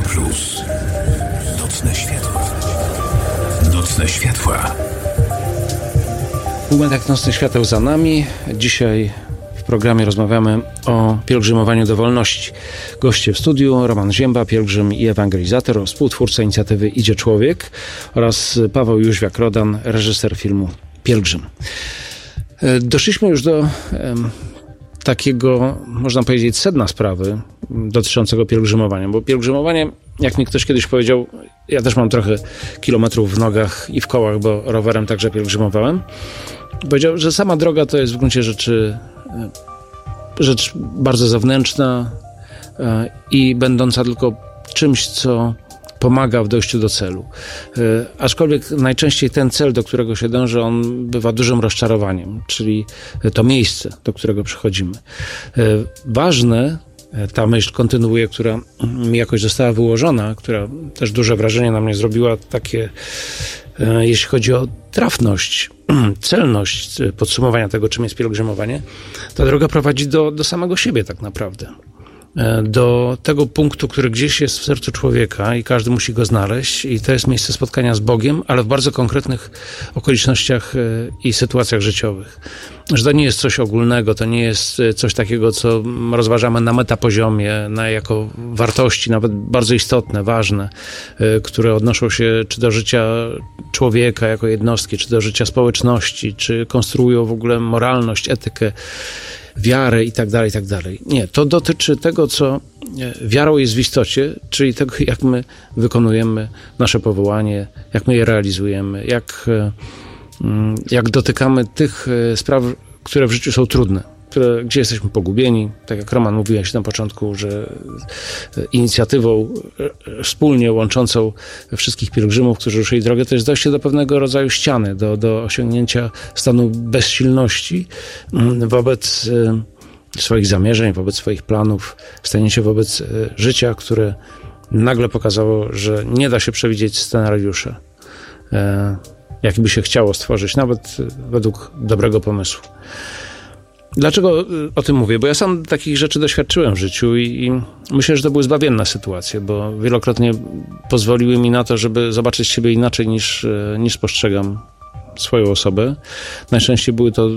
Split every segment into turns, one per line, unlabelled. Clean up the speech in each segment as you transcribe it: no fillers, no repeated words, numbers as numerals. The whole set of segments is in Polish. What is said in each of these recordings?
Plus. Nocne światła. Nocne światła.
Półmetek Nocnych Świateł za nami. Dzisiaj w programie rozmawiamy o pielgrzymowaniu do wolności. Goście w studiu: Roman Zięba, pielgrzym i ewangelizator, współtwórca inicjatywy Idzie Człowiek, oraz Paweł Jóźwiak-Rodan, reżyser filmu Pielgrzym. Doszliśmy już do takiego, można powiedzieć, sedna sprawy dotyczącego pielgrzymowania, bo pielgrzymowanie, jak mi ktoś kiedyś powiedział, ja też mam trochę kilometrów w nogach i w kołach, bo rowerem także pielgrzymowałem, powiedział, że sama droga to jest w gruncie rzeczy rzecz bardzo zewnętrzna i będąca tylko czymś, co pomaga w dojściu do celu. Aczkolwiek najczęściej ten cel, do którego się dąży, on bywa dużym rozczarowaniem, czyli to miejsce, do którego przychodzimy. Ważne, ta myśl kontynuuje, która mi jakoś została wyłożona, która też duże wrażenie na mnie zrobiła, takie, jeśli chodzi o trafność, celność podsumowania tego, czym jest pielgrzymowanie. Ta droga prowadzi do samego siebie tak naprawdę. Do tego punktu, który gdzieś jest w sercu człowieka i każdy musi go znaleźć, i to jest miejsce spotkania z Bogiem, ale w bardzo konkretnych okolicznościach i sytuacjach życiowych. Że to nie jest coś ogólnego, to nie jest coś takiego, co rozważamy na metapoziomie, jako wartości nawet bardzo istotne, ważne, które odnoszą się czy do życia człowieka jako jednostki, czy do życia społeczności, czy konstruują w ogóle moralność, etykę, wiarę i tak dalej, i tak dalej. Nie, to dotyczy tego, co wiarą jest w istocie, czyli tego, jak my wykonujemy nasze powołanie, jak my je realizujemy, jak dotykamy tych spraw, które w życiu są trudne, gdzie jesteśmy pogubieni. Tak jak Roman mówiłeś na początku, że inicjatywą wspólnie łączącą wszystkich pielgrzymów, którzy ruszyli drogę, to jest dojście do pewnego rodzaju ściany, do osiągnięcia stanu bezsilności wobec swoich zamierzeń, wobec swoich planów, stanie się wobec życia, które nagle pokazało, że nie da się przewidzieć scenariusza, jaki by się chciało stworzyć, nawet według dobrego pomysłu. Dlaczego o tym mówię? Bo ja sam takich rzeczy doświadczyłem w życiu i myślę, że to były zbawienne sytuacje, bo wielokrotnie pozwoliły mi na to, żeby zobaczyć siebie inaczej niż postrzegam swoją osobę. Najczęściej były to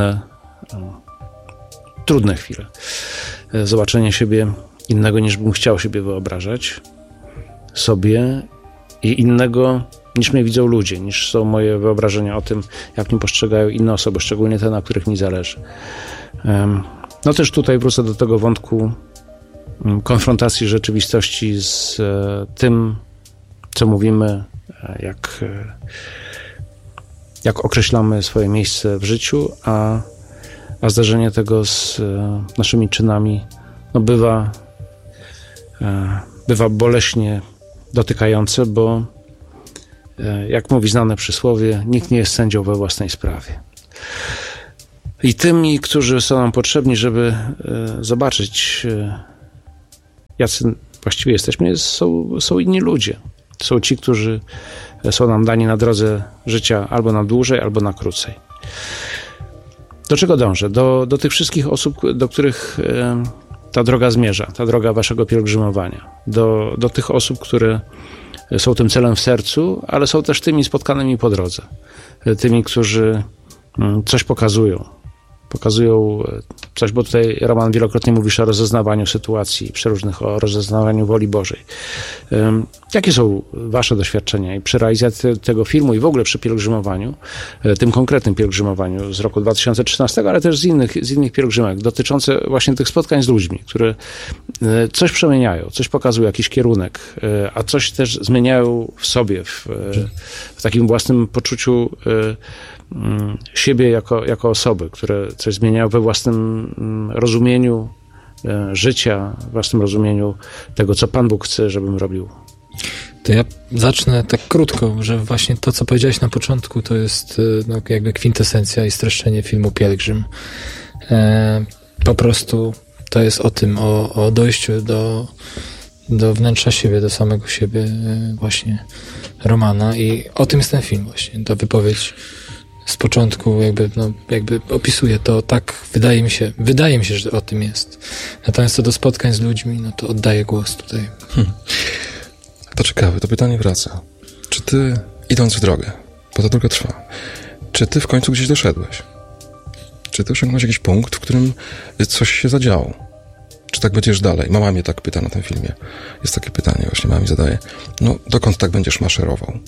trudne chwile. Zobaczenie siebie innego, niż bym chciał siebie wyobrażać sobie, i innego, niż mnie widzą ludzie, niż są moje wyobrażenia o tym, jak mnie postrzegają inne osoby, szczególnie te, na których mi zależy. No też tutaj wrócę do tego wątku konfrontacji rzeczywistości z tym, co mówimy, jak określamy swoje miejsce w życiu, a zdarzenie tego z naszymi czynami bywa boleśnie dotykające, bo jak mówi znane przysłowie, nikt nie jest sędzią we własnej sprawie. I tymi, którzy są nam potrzebni, żeby zobaczyć, jacy właściwie jesteśmy, są inni ludzie. Są ci, którzy są nam dani na drodze życia albo na dłużej, albo na krócej. Do czego dążę? Do tych wszystkich osób, do których ta droga zmierza, ta droga waszego pielgrzymowania. Do tych osób, które są tym celem w sercu, ale są też tymi spotkanymi po drodze. Tymi, którzy coś pokazują coś, bo tutaj Roman wielokrotnie mówisz o rozeznawaniu sytuacji przeróżnych, o rozeznawaniu woli Bożej. Jakie są wasze doświadczenia i przy realizacji tego filmu i w ogóle przy pielgrzymowaniu, tym konkretnym pielgrzymowaniu z roku 2013, ale też z innych pielgrzymek, dotyczące właśnie tych spotkań z ludźmi, które coś przemieniają, coś pokazują, jakiś kierunek, a coś też zmieniają w sobie, w takim własnym poczuciu siebie jako osoby, które coś zmieniają we własnym rozumieniu życia, w własnym rozumieniu tego, co Pan Bóg chce, żebym robił.
To ja zacznę tak krótko, że właśnie to, co powiedziałeś na początku, to jest jakby kwintesencja i streszczenie filmu Pielgrzym. Po prostu to jest o tym, o dojściu do wnętrza siebie, do samego siebie właśnie Romana, i o tym jest ten film właśnie. Ta wypowiedź z początku jakby opisuje to, tak wydaje mi się, że o tym jest. Natomiast co do spotkań z ludźmi, no to oddaję głos tutaj.
To ciekawe, to pytanie wraca. Czy ty, idąc w drogę, bo ta droga trwa, czy ty w końcu gdzieś doszedłeś? Czy ty osiągnąłeś jakiś punkt, w którym coś się zadziało? Czy tak będziesz dalej? Mama mnie tak pyta na tym filmie. Jest takie pytanie, właśnie mama mi zadaje. No, dokąd tak będziesz maszerował?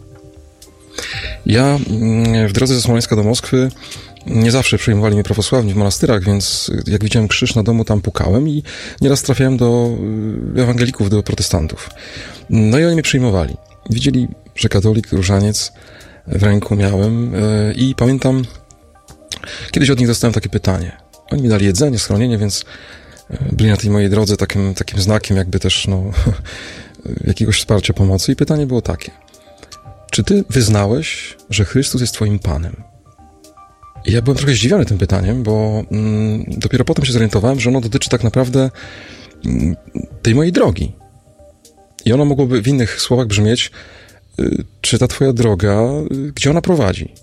Ja w drodze ze Smoleńska do Moskwy nie zawsze przyjmowali mnie prawosławni w monastyrach, więc jak widziałem krzyż na domu, tam pukałem i nieraz trafiałem do ewangelików, do protestantów. No i oni mnie przyjmowali. Widzieli, że katolik, różaniec w ręku miałem i pamiętam, kiedyś od nich dostałem takie pytanie. Oni mi dali jedzenie, schronienie, więc byli na tej mojej drodze takim znakiem jakby też jakiegoś wsparcia, pomocy i pytanie było takie. Czy ty wyznałeś, że Chrystus jest twoim Panem? I ja byłem trochę zdziwiony tym pytaniem, bo dopiero potem się zorientowałem, że ono dotyczy tak naprawdę tej mojej drogi. I ono mogłoby w innych słowach brzmieć, czy ta twoja droga, gdzie ona prowadzi?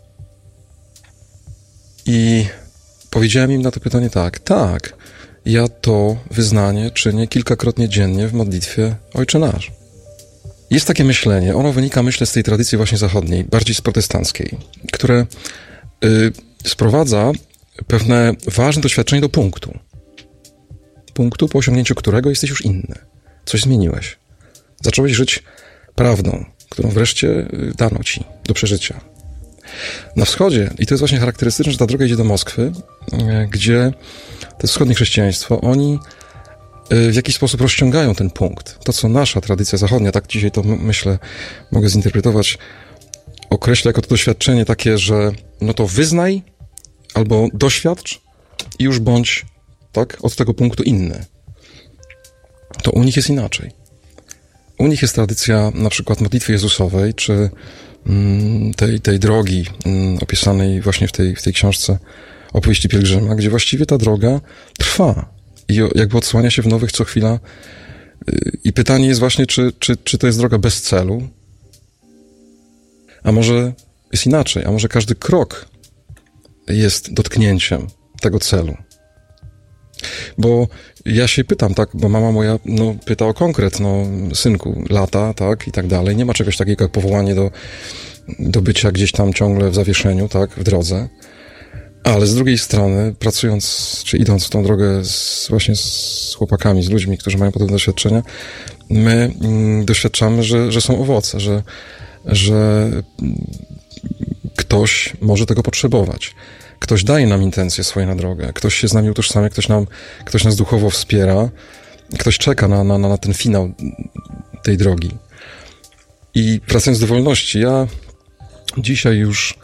I powiedziałem im na to pytanie tak, ja to wyznanie czynię kilkakrotnie dziennie w modlitwie Ojcze Nasz. Jest takie myślenie, ono wynika, myślę, z tej tradycji właśnie zachodniej, bardziej z protestanckiej, które sprowadza pewne ważne doświadczenie do punktu, po osiągnięciu którego jesteś już inny. Coś zmieniłeś. Zacząłeś żyć prawdą, którą wreszcie dano ci do przeżycia. Na wschodzie, i to jest właśnie charakterystyczne, że ta droga idzie do Moskwy, gdzie to jest wschodnie chrześcijaństwo, oni w jakiś sposób rozciągają ten punkt. To, co nasza tradycja zachodnia, tak dzisiaj to myślę, mogę zinterpretować, określa jako to doświadczenie takie, że no to wyznaj albo doświadcz i już bądź tak od tego punktu inny. To u nich jest inaczej. U nich jest tradycja na przykład modlitwy Jezusowej, czy tej drogi opisanej właśnie w tej książce Opowieści Pielgrzyma, gdzie właściwie ta droga trwa i jakby odsłania się w nowych co chwila. I pytanie jest właśnie, czy to jest droga bez celu, a może jest inaczej, a może każdy krok jest dotknięciem tego celu. Bo ja się pytam, tak, bo mama moja pyta o konkret, synku, lata, tak, i tak dalej. Nie ma czegoś takiego jak powołanie do bycia gdzieś tam ciągle w zawieszeniu, tak, w drodze. Ale z drugiej strony, pracując, czy idąc w tą drogę właśnie z chłopakami, z ludźmi, którzy mają podobne doświadczenia, my doświadczamy, że są owoce, że ktoś może tego potrzebować. Ktoś daje nam intencje swoje na drogę, ktoś się z nami utożsamia, ktoś nas duchowo wspiera, ktoś czeka na ten finał tej drogi. I wracając do wolności, ja dzisiaj już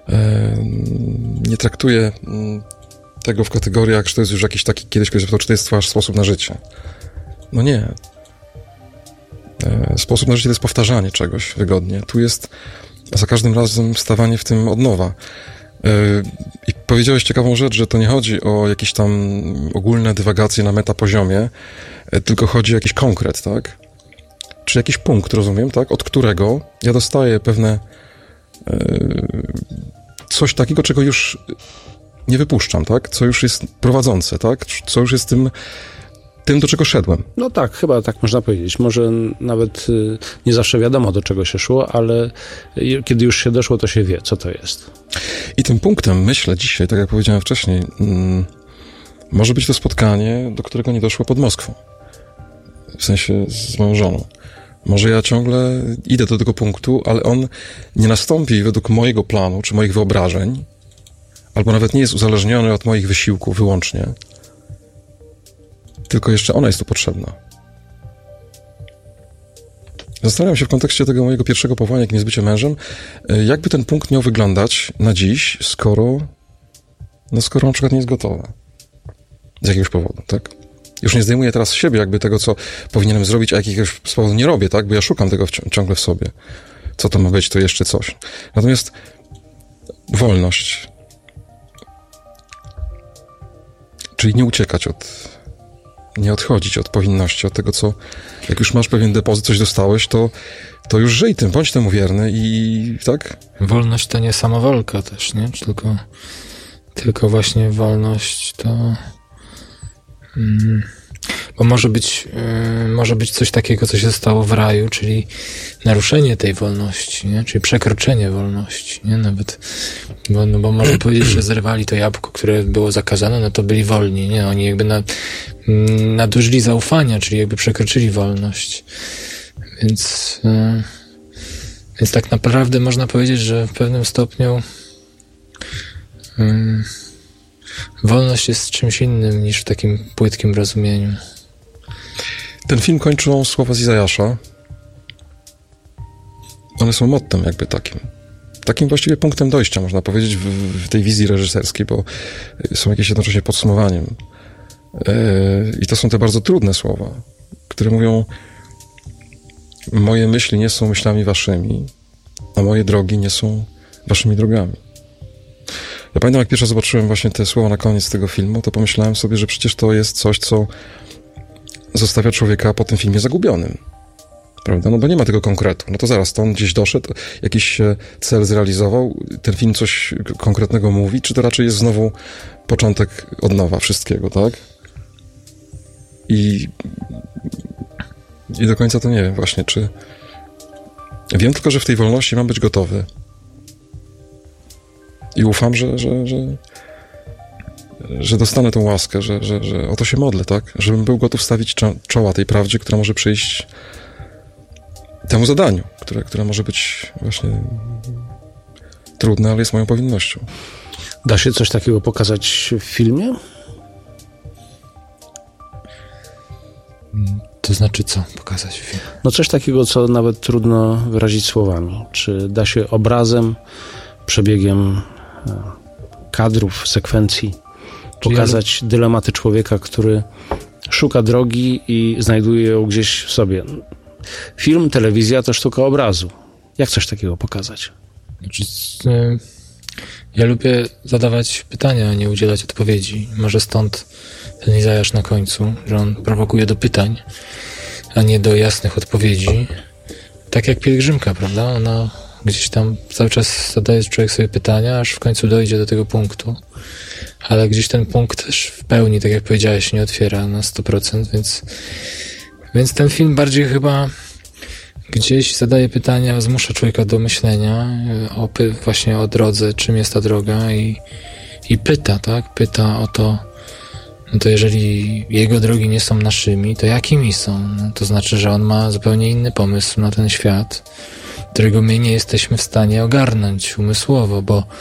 nie traktuję tego w kategoriach, że to jest już jakiś taki, kiedyś ktoś zapytał, czy to jest wasz sposób na życie. No nie. Sposób na życie to jest powtarzanie czegoś wygodnie. Tu jest za każdym razem wstawanie w tym od nowa. I powiedziałeś ciekawą rzecz, że to nie chodzi o jakieś tam ogólne dywagacje na metapoziomie, tylko chodzi o jakiś konkret, tak? Czy jakiś punkt, rozumiem, tak? Od którego ja dostaję pewne coś takiego, czego już nie wypuszczam, tak? Co już jest prowadzące, tak? Co już jest tym, do czego szedłem.
No tak, chyba tak można powiedzieć. Może nawet nie zawsze wiadomo, do czego się szło, ale kiedy już się doszło, to się wie, co to jest.
I tym punktem, myślę dzisiaj, tak jak powiedziałem wcześniej, może być to spotkanie, do którego nie doszło pod Moskwą. W sensie z moją żoną. Może ja ciągle idę do tego punktu, ale on nie nastąpi według mojego planu, czy moich wyobrażeń, albo nawet nie jest uzależniony od moich wysiłków wyłącznie, tylko jeszcze ona jest tu potrzebna. Zastanawiam się w kontekście tego mojego pierwszego powołania, jakim jest bycie mężem, jakby ten punkt miał wyglądać na dziś, skoro na przykład nie jest gotowe. Z jakiegoś powodu, tak? Już nie zdejmuję teraz z siebie jakby tego, co powinienem zrobić, a jakiegoś powodu nie robię, tak? Bo ja szukam tego ciągle w sobie. Co to ma być, to jeszcze coś. Natomiast wolność. Czyli nie uciekać nie odchodzić od powinności, od tego, co, jak już masz pewien depozyt, coś dostałeś, to już żyj tym, bądź temu wierny i tak?
Wolność to nie samowolka też, nie? Tylko właśnie wolność to... Bo może być coś takiego, co się stało w raju, czyli naruszenie tej wolności, nie? Czyli przekroczenie wolności, nie? Nawet, bo można powiedzieć, że zerwali to jabłko, które było zakazane, no to byli wolni, nie? Oni jakby nadużyli zaufania, czyli jakby przekroczyli wolność. Więc tak naprawdę można powiedzieć, że w pewnym stopniu wolność jest czymś innym niż w takim płytkim rozumieniu.
Ten film kończą słowa z Izajasza. One są mottem jakby takim właściwie punktem dojścia, można powiedzieć, w tej wizji reżyserskiej, bo są jakieś jednocześnie podsumowaniem. I to są te bardzo trudne słowa, które mówią: moje myśli nie są myślami waszymi, a moje drogi nie są waszymi drogami. Ja pamiętam, jak pierwszy raz zobaczyłem właśnie te słowa na koniec tego filmu, to pomyślałem sobie, że przecież to jest coś, co zostawia człowieka po tym filmie zagubionym. Prawda? No bo nie ma tego konkretu. No to zaraz, to on gdzieś doszedł, jakiś cel zrealizował, ten film coś konkretnego mówi, czy to raczej jest znowu początek od nowa wszystkiego, tak? I do końca to nie wiem właśnie, czy... Wiem tylko, że w tej wolności mam być gotowy. I ufam, że dostanę tą łaskę, że o to się modlę, tak? Żebym był gotów stawić czoła tej prawdzie, która może przyjść temu zadaniu, które może być właśnie trudne, ale jest moją powinnością.
Da się coś takiego pokazać w filmie?
To znaczy co pokazać w filmie?
No coś takiego, co nawet trudno wyrazić słowami. Czy da się obrazem, przebiegiem kadrów, sekwencji pokazać dylematy człowieka, który szuka drogi i znajduje ją gdzieś w sobie. Film, telewizja to sztuka obrazu. Jak coś takiego pokazać?
Znaczy, ja lubię zadawać pytania, a nie udzielać odpowiedzi. Może stąd ten Izajasz na końcu, że on prowokuje do pytań, a nie do jasnych odpowiedzi. Tak jak pielgrzymka, prawda? Ona gdzieś tam cały czas zadaje człowiek sobie pytania, aż w końcu dojdzie do tego punktu. Ale gdzieś ten punkt też w pełni, tak jak powiedziałeś, nie otwiera na 100%, więc ten film bardziej chyba gdzieś zadaje pytania, zmusza człowieka do myślenia właśnie o drodze, czym jest ta droga i pyta, tak? Pyta o to, no to jeżeli jego drogi nie są naszymi, to jakimi są? No to znaczy, że on ma zupełnie inny pomysł na ten świat, którego my nie jesteśmy w stanie ogarnąć umysłowo,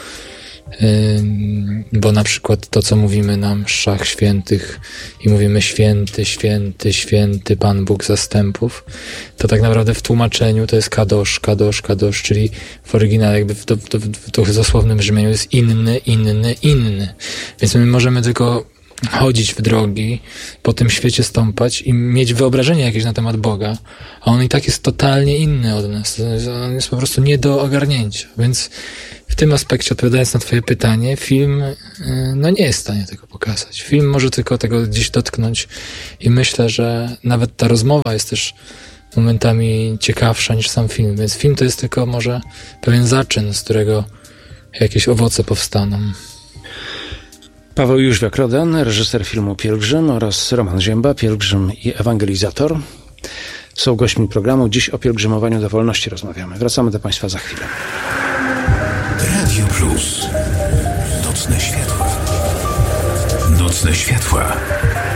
bo na przykład to, co mówimy na mszach świętych i mówimy święty, święty, święty Pan Bóg zastępów, to tak naprawdę w tłumaczeniu to jest kadosz, kadosz, kadosz, czyli w oryginale jakby w dosłownym brzmieniu jest inny, inny, inny. Więc my możemy tylko chodzić w drogi, po tym świecie stąpać i mieć wyobrażenie jakieś na temat Boga, a on i tak jest totalnie inny od nas. On jest po prostu nie do ogarnięcia. Więc w tym aspekcie, odpowiadając na twoje pytanie, film nie jest w stanie tego pokazać. Film może tylko tego gdzieś dotknąć i myślę, że nawet ta rozmowa jest też momentami ciekawsza niż sam film. Więc film to jest tylko może pewien zaczyn, z którego jakieś owoce powstaną.
Paweł Jóźwiak-Roden, reżyser filmu Pielgrzym, oraz Roman Zięba, pielgrzym i ewangelizator, są gośćmi programu. Dziś o pielgrzymowaniu do wolności rozmawiamy. Wracamy do Państwa za chwilę.
Radio Plus. Nocne światła. Nocne światła.